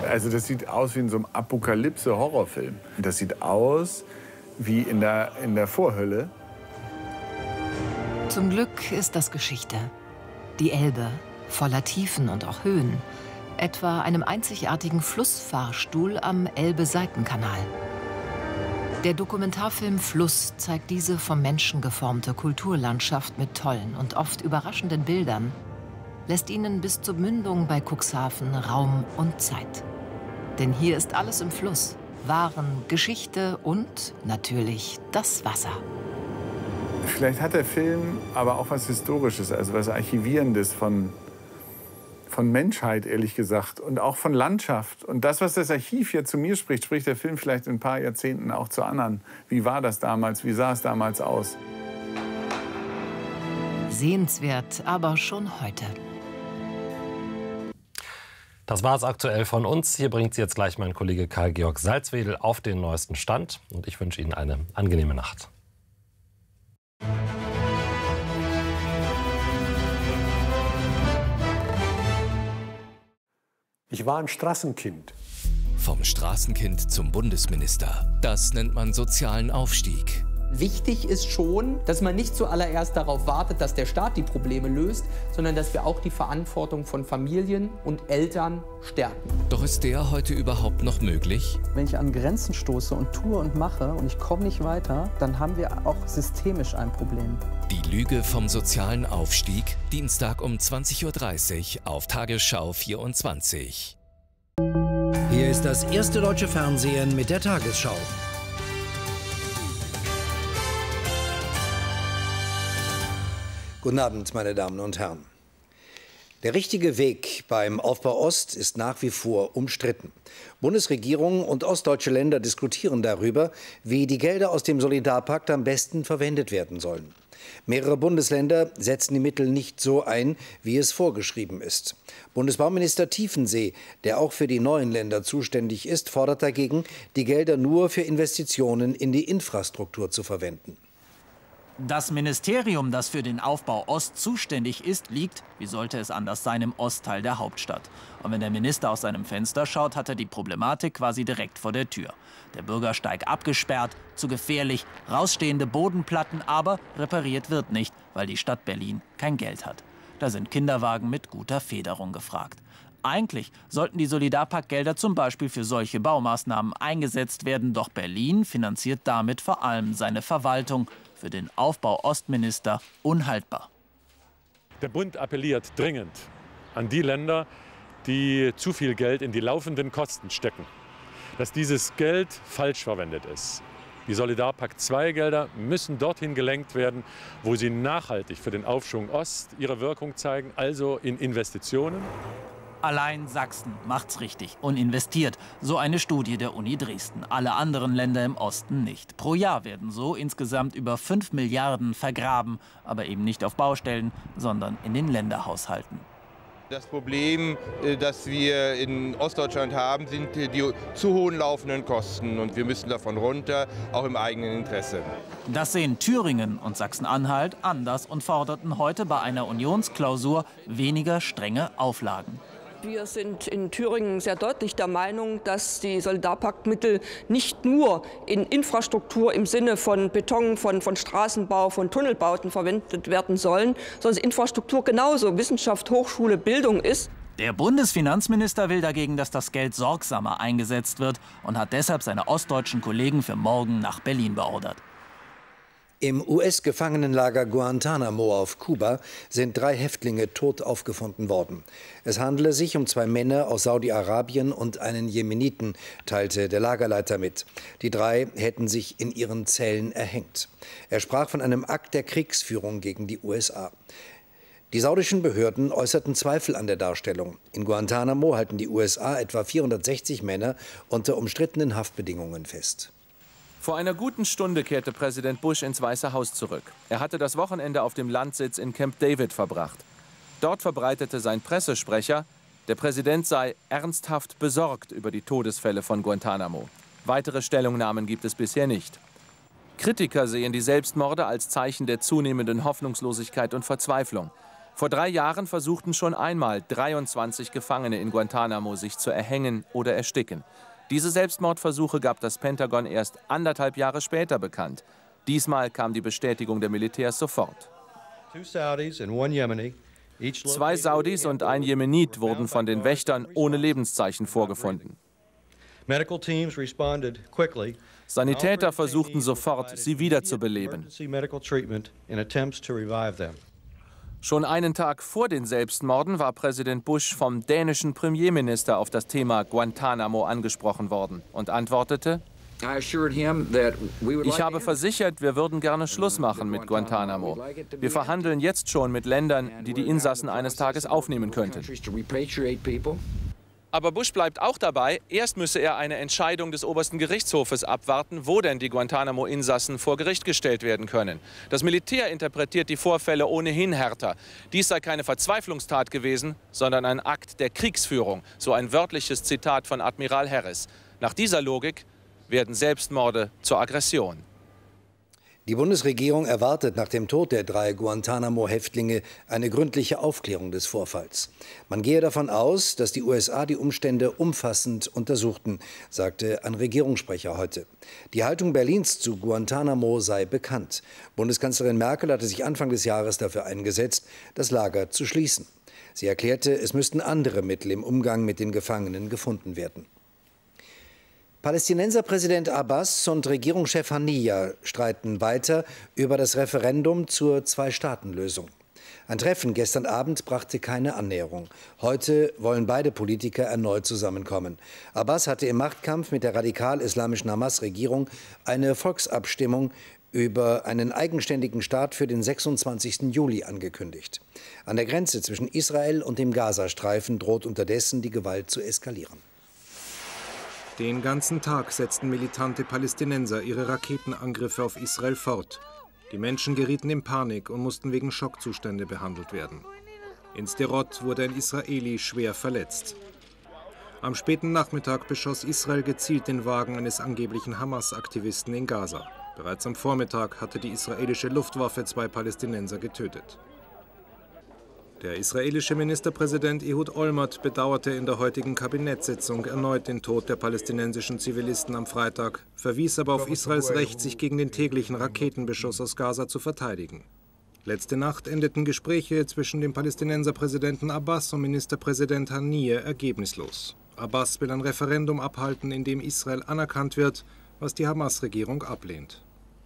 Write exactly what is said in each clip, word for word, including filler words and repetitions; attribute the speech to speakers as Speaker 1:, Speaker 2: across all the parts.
Speaker 1: Also das sieht aus wie in so einem Apokalypse-Horrorfilm. Das sieht aus wie in der, in der Vorhölle.
Speaker 2: Zum Glück ist das Geschichte. Die Elbe, voller Tiefen und auch Höhen. Etwa einem einzigartigen Flussfahrstuhl am Elbe-Seitenkanal. Der Dokumentarfilm Fluss zeigt diese vom Menschen geformte Kulturlandschaft mit tollen und oft überraschenden Bildern, lässt ihnen bis zur Mündung bei Cuxhaven Raum und Zeit. Denn hier ist alles im Fluss. Waren, Geschichte und natürlich das Wasser.
Speaker 1: Vielleicht hat der Film aber auch was Historisches, also was Archivierendes von, von Menschheit, ehrlich gesagt, und auch von Landschaft. Und das, was das Archiv hier zu mir spricht, spricht der Film vielleicht in ein paar Jahrzehnten auch zu anderen. Wie war das damals? Wie sah es damals aus?
Speaker 2: Sehenswert, aber schon heute.
Speaker 3: Das war es aktuell von uns. Hier bringt Sie jetzt gleich mein Kollege Karl-Georg Salzwedel auf den neuesten Stand. Und ich wünsche Ihnen eine angenehme Nacht.
Speaker 4: Ich war ein Straßenkind.
Speaker 5: Vom Straßenkind zum Bundesminister. Das nennt man sozialen Aufstieg.
Speaker 6: Wichtig ist schon, dass man nicht zuallererst darauf wartet, dass der Staat die Probleme löst, sondern dass wir auch die Verantwortung von Familien und Eltern stärken.
Speaker 5: Doch ist der heute überhaupt noch möglich?
Speaker 7: Wenn ich an Grenzen stoße und tue und mache und ich komme nicht weiter, dann haben wir auch systemisch ein Problem.
Speaker 5: Die Lüge vom sozialen Aufstieg, Dienstag um zwanzig Uhr dreißig auf Tagesschau vierundzwanzig.
Speaker 8: Hier ist das erste deutsche Fernsehen mit der Tagesschau.
Speaker 9: Guten Abend, meine Damen und Herren. Der richtige Weg beim Aufbau Ost ist nach wie vor umstritten. Bundesregierung und ostdeutsche Länder diskutieren darüber, wie die Gelder aus dem Solidarpakt am besten verwendet werden sollen. Mehrere Bundesländer setzen die Mittel nicht so ein, wie es vorgeschrieben ist. Bundesbauminister Tiefensee, der auch für die neuen Länder zuständig ist, fordert dagegen, die Gelder nur für Investitionen in die Infrastruktur zu verwenden.
Speaker 10: Das Ministerium, das für den Aufbau Ost zuständig ist, liegt, wie sollte es anders sein, im Ostteil der Hauptstadt. Und wenn der Minister aus seinem Fenster schaut, hat er die Problematik quasi direkt vor der Tür. Der Bürgersteig abgesperrt, zu gefährlich, rausstehende Bodenplatten, aber repariert wird nicht, weil die Stadt Berlin kein Geld hat. Da sind Kinderwagen mit guter Federung gefragt. Eigentlich sollten die Solidarpaktgelder zum Beispiel für solche Baumaßnahmen eingesetzt werden, doch Berlin finanziert damit vor allem seine Verwaltung. Für den Aufbau-Ostminister unhaltbar.
Speaker 4: Der Bund appelliert dringend an die Länder, die zu viel Geld in die laufenden Kosten stecken, dass dieses Geld falsch verwendet ist. Die Solidarpakt zwei Gelder müssen dorthin gelenkt werden, wo sie nachhaltig für den Aufschwung Ost ihre Wirkung zeigen, also in Investitionen.
Speaker 10: Allein Sachsen macht's richtig und investiert. So eine Studie der Uni Dresden. Alle anderen Länder im Osten nicht. Pro Jahr werden so insgesamt über fünf Milliarden vergraben. Aber eben nicht auf Baustellen, sondern in den Länderhaushalten.
Speaker 11: Das Problem, das wir in Ostdeutschland haben, sind die zu hohen laufenden Kosten. Und wir müssen davon runter, auch im eigenen Interesse.
Speaker 10: Das sehen Thüringen und Sachsen-Anhalt anders und forderten heute bei einer Unionsklausur weniger strenge Auflagen.
Speaker 12: Wir sind in Thüringen sehr deutlich der Meinung, dass die Solidarpaktmittel nicht nur in Infrastruktur im Sinne von Beton, von, von Straßenbau, von Tunnelbauten verwendet werden sollen, sondern Infrastruktur genauso Wissenschaft, Hochschule, Bildung ist.
Speaker 10: Der Bundesfinanzminister will dagegen, dass das Geld sorgsamer eingesetzt wird und hat deshalb seine ostdeutschen Kollegen für morgen nach Berlin beordert.
Speaker 9: Im U S-Gefangenenlager Guantánamo auf Kuba sind drei Häftlinge tot aufgefunden worden. Es handele sich um zwei Männer aus Saudi-Arabien und einen Jemeniten, teilte der Lagerleiter mit. Die drei hätten sich in ihren Zellen erhängt. Er sprach von einem Akt der Kriegsführung gegen die U S A. Die saudischen Behörden äußerten Zweifel an der Darstellung. In Guantánamo halten die U S A etwa vierhundertsechzig Männer unter umstrittenen Haftbedingungen fest.
Speaker 13: Vor einer guten Stunde kehrte Präsident Bush ins Weiße Haus zurück. Er hatte das Wochenende auf dem Landsitz in Camp David verbracht. Dort verbreitete sein Pressesprecher, der Präsident sei ernsthaft besorgt über die Todesfälle von Guantánamo. Weitere Stellungnahmen gibt es bisher nicht. Kritiker sehen die Selbstmorde als Zeichen der zunehmenden Hoffnungslosigkeit und Verzweiflung. Vor drei Jahren versuchten schon einmal dreiundzwanzig Gefangene in Guantánamo sich zu erhängen oder ersticken. Diese Selbstmordversuche gab das Pentagon erst anderthalb Jahre später bekannt. Diesmal kam die Bestätigung der Militärs sofort. Zwei Saudis und ein Jemenit wurden von den Wächtern ohne Lebenszeichen vorgefunden. Sanitäter versuchten sofort, sie wiederzubeleben. Schon einen Tag vor den Selbstmorden war Präsident Bush vom dänischen Premierminister auf das Thema Guantánamo angesprochen worden und antwortete: Ich habe versichert, wir würden gerne Schluss machen mit Guantánamo. Wir verhandeln jetzt schon mit Ländern, die die Insassen eines Tages aufnehmen könnten. Aber Bush bleibt auch dabei, erst müsse er eine Entscheidung des obersten Gerichtshofes abwarten, wo denn die Guantánamo-Insassen vor Gericht gestellt werden können. Das Militär interpretiert die Vorfälle ohnehin härter. Dies sei keine Verzweiflungstat gewesen, sondern ein Akt der Kriegsführung, so ein wörtliches Zitat von Admiral Harris. Nach dieser Logik werden Selbstmorde zur Aggression.
Speaker 9: Die Bundesregierung erwartet nach dem Tod der drei Guantánamo-Häftlinge eine gründliche Aufklärung des Vorfalls. Man gehe davon aus, dass die U S A die Umstände umfassend untersuchten, sagte ein Regierungssprecher heute. Die Haltung Berlins zu Guantánamo sei bekannt. Bundeskanzlerin Merkel hatte sich Anfang des Jahres dafür eingesetzt, das Lager zu schließen. Sie erklärte, es müssten andere Mittel im Umgang mit den Gefangenen gefunden werden. Palästinenserpräsident Abbas und Regierungschef Haniyeh streiten weiter über das Referendum zur Zwei-Staaten-Lösung. Ein Treffen gestern Abend brachte keine Annäherung. Heute wollen beide Politiker erneut zusammenkommen. Abbas hatte im Machtkampf mit der radikal-islamischen Hamas-Regierung eine Volksabstimmung über einen eigenständigen Staat für den sechsundzwanzigsten Juli angekündigt. An der Grenze zwischen Israel und dem Gazastreifen droht unterdessen die Gewalt zu eskalieren.
Speaker 14: Den ganzen Tag setzten militante Palästinenser ihre Raketenangriffe auf Israel fort. Die Menschen gerieten in Panik und mussten wegen Schockzustände behandelt werden. In Sderot wurde ein Israeli schwer verletzt. Am späten Nachmittag beschoss Israel gezielt den Wagen eines angeblichen Hamas-Aktivisten in Gaza. Bereits am Vormittag hatte die israelische Luftwaffe zwei Palästinenser getötet. Der israelische Ministerpräsident Ehud Olmert bedauerte in der heutigen Kabinettssitzung erneut den Tod der palästinensischen Zivilisten am Freitag, verwies aber auf Israels Recht, sich gegen den täglichen Raketenbeschuss aus Gaza zu verteidigen. Letzte Nacht endeten Gespräche zwischen dem Palästinenserpräsidenten Abbas und Ministerpräsident Haniyeh ergebnislos. Abbas will ein Referendum abhalten, in dem Israel anerkannt wird, was die Hamas-Regierung ablehnt.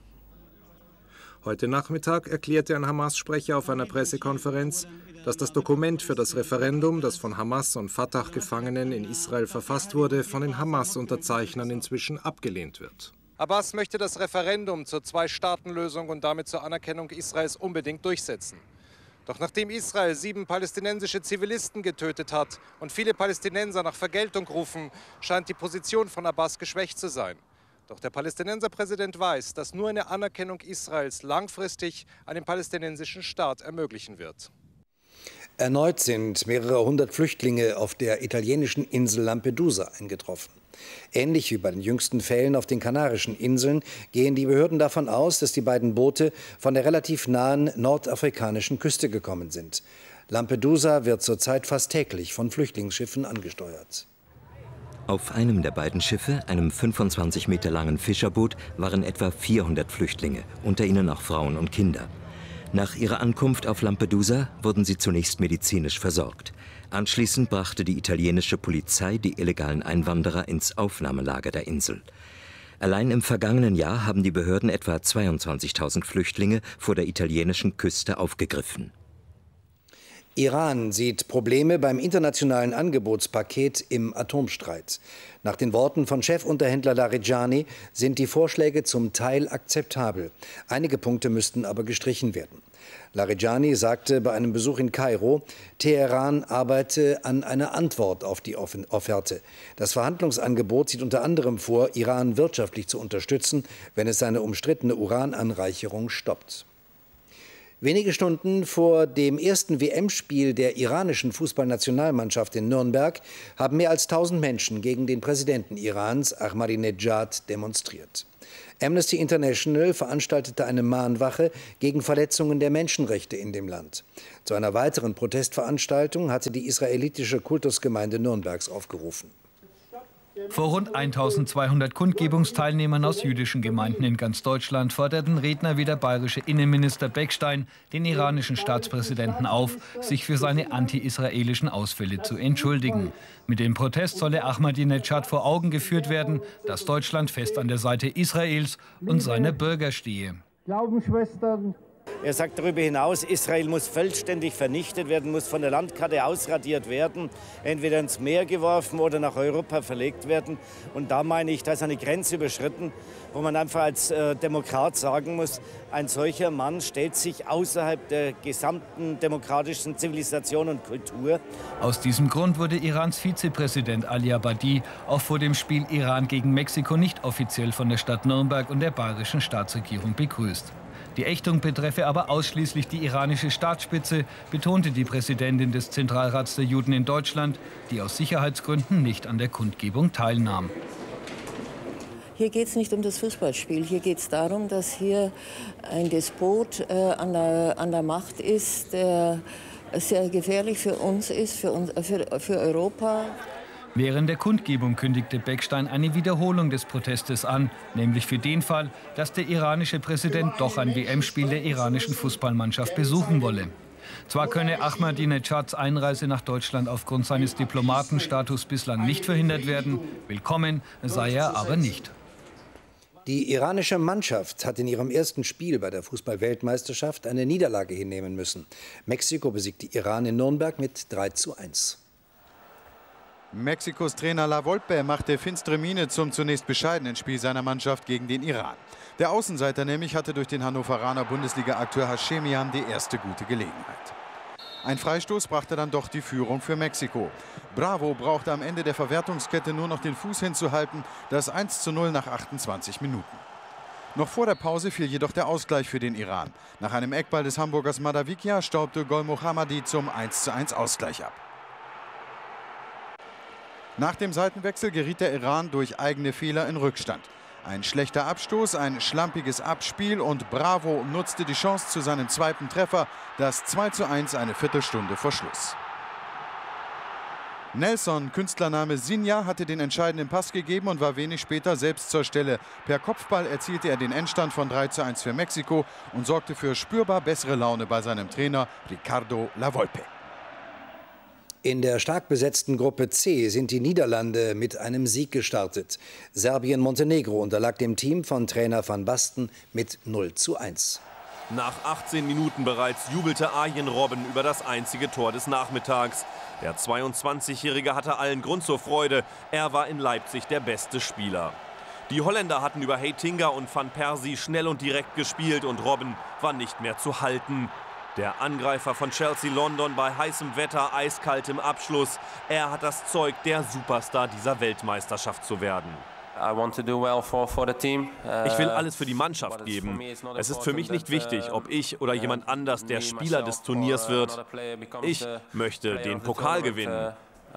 Speaker 14: Heute Nachmittag erklärte ein Hamas-Sprecher auf einer Pressekonferenz, dass das Dokument für das Referendum, das von Hamas und Fatah-Gefangenen in Israel verfasst wurde, von den Hamas-Unterzeichnern inzwischen abgelehnt wird.
Speaker 15: Abbas möchte das Referendum zur Zwei-Staaten-Lösung und damit zur Anerkennung Israels unbedingt durchsetzen. Doch nachdem Israel sieben palästinensische Zivilisten getötet hat und viele Palästinenser nach Vergeltung rufen, scheint die Position von Abbas geschwächt zu sein. Doch der Palästinenserpräsident weiß, dass nur eine Anerkennung Israels langfristig einen palästinensischen Staat ermöglichen wird.
Speaker 9: Erneut sind mehrere hundert Flüchtlinge auf der italienischen Insel Lampedusa eingetroffen. Ähnlich wie bei den jüngsten Fällen auf den Kanarischen Inseln gehen die Behörden davon aus, dass die beiden Boote von der relativ nahen nordafrikanischen Küste gekommen sind. Lampedusa wird zurzeit fast täglich von Flüchtlingsschiffen angesteuert.
Speaker 16: Auf einem der beiden Schiffe, einem fünfundzwanzig Meter langen Fischerboot, waren etwa vierhundert Flüchtlinge, unter ihnen auch Frauen und Kinder. Nach ihrer Ankunft auf Lampedusa wurden sie zunächst medizinisch versorgt. Anschließend brachte die italienische Polizei die illegalen Einwanderer ins Aufnahmelager der Insel. Allein im vergangenen Jahr haben die Behörden etwa zweiundzwanzigtausend Flüchtlinge vor der italienischen Küste aufgegriffen.
Speaker 9: Iran sieht Probleme beim internationalen Angebotspaket im Atomstreit. Nach den Worten von Chefunterhändler Larijani sind die Vorschläge zum Teil akzeptabel. Einige Punkte müssten aber gestrichen werden. Larijani sagte bei einem Besuch in Kairo, Teheran arbeite an einer Antwort auf die Offerte. Das Verhandlungsangebot sieht unter anderem vor, Iran wirtschaftlich zu unterstützen, wenn es seine umstrittene Urananreicherung stoppt. Wenige Stunden vor dem ersten W M-Spiel der iranischen Fußballnationalmannschaft in Nürnberg haben mehr als tausend Menschen gegen den Präsidenten Irans, Ahmadinejad, demonstriert. Amnesty International veranstaltete eine Mahnwache gegen Verletzungen der Menschenrechte in dem Land. Zu einer weiteren Protestveranstaltung hatte die israelitische Kultusgemeinde Nürnbergs aufgerufen.
Speaker 17: Vor rund eintausendzweihundert Kundgebungsteilnehmern aus jüdischen Gemeinden in ganz Deutschland forderten Redner wie der bayerische Innenminister Beckstein den iranischen Staatspräsidenten auf, sich für seine anti-israelischen Ausfälle zu entschuldigen. Mit dem Protest solle Ahmadinejad vor Augen geführt werden, dass Deutschland fest an der Seite Israels und seiner Bürger stehe.
Speaker 18: Glaubensschwestern. Er sagt darüber hinaus, Israel muss vollständig vernichtet werden, muss von der Landkarte ausradiert werden, entweder ins Meer geworfen oder nach Europa verlegt werden. Und da meine ich, da ist eine Grenze überschritten, wo man einfach als äh, Demokrat sagen muss, ein solcher Mann stellt sich außerhalb der gesamten demokratischen Zivilisation und Kultur.
Speaker 17: Aus diesem Grund wurde Irans Vizepräsident Ali Abadi auch vor dem Spiel Iran gegen Mexiko nicht offiziell von der Stadt Nürnberg und der bayerischen Staatsregierung begrüßt. Die Ächtung betreffe aber ausschließlich die iranische Staatsspitze, betonte die Präsidentin des Zentralrats der Juden in Deutschland, die aus Sicherheitsgründen nicht an der Kundgebung teilnahm.
Speaker 19: Hier geht es nicht um das Fußballspiel. Hier geht es darum, dass hier ein Despot äh, an, der, an der Macht ist, der sehr gefährlich für uns ist, für, uns, für, für Europa.
Speaker 17: Während der Kundgebung kündigte Beckstein eine Wiederholung des Protestes an, nämlich für den Fall, dass der iranische Präsident doch ein W M-Spiel der iranischen Fußballmannschaft besuchen wolle. Zwar könne Ahmadinejads Einreise nach Deutschland aufgrund seines Diplomatenstatus bislang nicht verhindert werden, willkommen sei er aber nicht.
Speaker 9: Die iranische Mannschaft hat in ihrem ersten Spiel bei der Fußball-Weltmeisterschaft eine Niederlage hinnehmen müssen. Mexiko besiegte Iran in Nürnberg mit drei zu eins.
Speaker 20: Mexikos Trainer La Volpe machte finstere Miene zum zunächst bescheidenen Spiel seiner Mannschaft gegen den Iran. Der Außenseiter nämlich hatte durch den Hannoveraner Bundesliga-Akteur Hashemian die erste gute Gelegenheit. Ein Freistoß brachte dann doch die Führung für Mexiko. Bravo brauchte am Ende der Verwertungskette nur noch den Fuß hinzuhalten, das eins zu null nach achtundzwanzig Minuten. Noch vor der Pause fiel jedoch der Ausgleich für den Iran. Nach einem Eckball des Hamburgers Madavikia staubte Gol Mohammadi zum eins zu eins Ausgleich ab. Nach dem Seitenwechsel geriet der Iran durch eigene Fehler in Rückstand. Ein schlechter Abstoß, ein schlampiges Abspiel und Bravo nutzte die Chance zu seinem zweiten Treffer, das zwei zu eins eine Viertelstunde vor Schluss. Nelson, Künstlername Sinja, hatte den entscheidenden Pass gegeben und war wenig später selbst zur Stelle. Per Kopfball erzielte er den Endstand von drei zu eins für Mexiko und sorgte für spürbar bessere Laune bei seinem Trainer Ricardo La Volpe.
Speaker 9: In der stark besetzten Gruppe C sind die Niederlande mit einem Sieg gestartet. Serbien-Montenegro unterlag dem Team von Trainer Van Basten mit null zu eins.
Speaker 21: Nach achtzehn Minuten bereits jubelte Arjen Robben über das einzige Tor des Nachmittags. Der zweiundzwanzigjährige hatte allen Grund zur Freude. Er war in Leipzig der beste Spieler. Die Holländer hatten über Heitinga und Van Persie schnell und direkt gespielt und Robben war nicht mehr zu halten. Der Angreifer von Chelsea London bei heißem Wetter, eiskaltem Abschluss. Er hat das Zeug, der Superstar dieser Weltmeisterschaft zu werden. Ich will alles für die Mannschaft geben. Es ist für mich nicht wichtig, ob ich oder jemand anders der Spieler des Turniers wird. Ich möchte den Pokal gewinnen.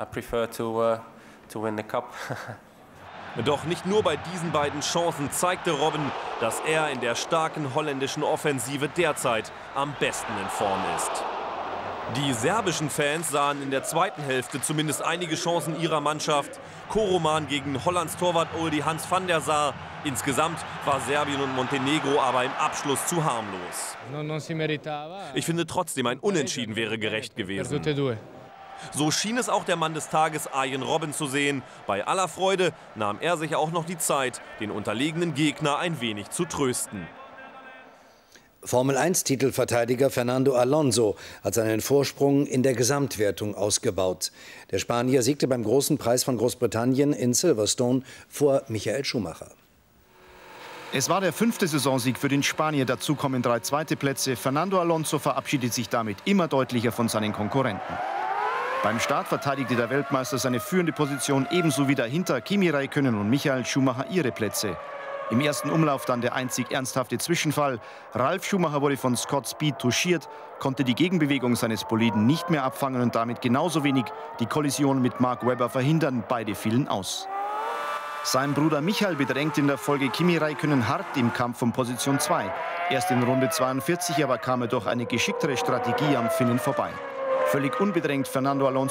Speaker 21: Doch nicht nur bei diesen beiden Chancen zeigte Robben, dass er in der starken holländischen Offensive derzeit am besten in Form ist. Die serbischen Fans sahen in der zweiten Hälfte zumindest einige Chancen ihrer Mannschaft. Koroman gegen Hollands Torwart Oldie Hans van der Sar. Insgesamt war Serbien und Montenegro aber im Abschluss zu harmlos. Ich finde trotzdem, ein Unentschieden wäre gerecht gewesen. So schien es auch der Mann des Tages, Arjen Robben, zu sehen. Bei aller Freude nahm er sich auch noch die Zeit, den unterlegenen Gegner ein wenig zu trösten.
Speaker 9: Formel eins Titelverteidiger Fernando Alonso hat seinen Vorsprung in der Gesamtwertung ausgebaut. Der Spanier siegte beim Großen Preis von Großbritannien in Silverstone vor Michael Schumacher.
Speaker 22: Es war der fünfte Saisonsieg für den Spanier. Dazu kommen drei zweite Plätze. Fernando Alonso verabschiedet sich damit immer deutlicher von seinen Konkurrenten. Beim Start verteidigte der Weltmeister seine führende Position, ebenso wie dahinter Kimi Räikkönen und Michael Schumacher ihre Plätze. Im ersten Umlauf dann der einzig ernsthafte Zwischenfall. Ralf Schumacher wurde von Scott Speed touchiert, konnte die Gegenbewegung seines Boliden nicht mehr abfangen und damit genauso wenig die Kollision mit Mark Webber verhindern. Beide fielen aus. Sein Bruder Michael bedrängte in der Folge Kimi Räikkönen hart im Kampf um Position zwei. Erst in Runde zweiundvierzig aber kam er durch eine geschicktere Strategie am Finnen vorbei. Völlig unbedrängt Fernando Alonso